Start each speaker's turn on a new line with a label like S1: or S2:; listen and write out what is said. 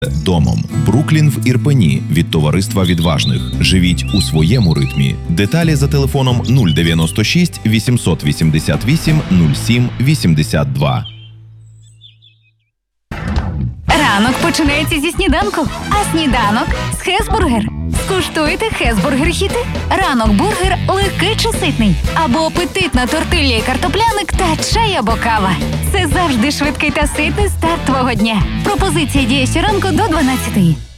S1: Домом. Бруклін в Ірпені від товариства відважних. Живіть у своєму ритмі. Деталі за телефоном 096 888 07 82.
S2: Ранок починається зі сніданку, а сніданок з Хесбургер. Скуштуйте Хесбургер-хіти. Ранок-бургер легкий чи ситний. Або апетитна тортилья і картопляник та чай або кава. Це завжди швидкий та ситний старт твого дня. Пропозиція діє щоранку до 12.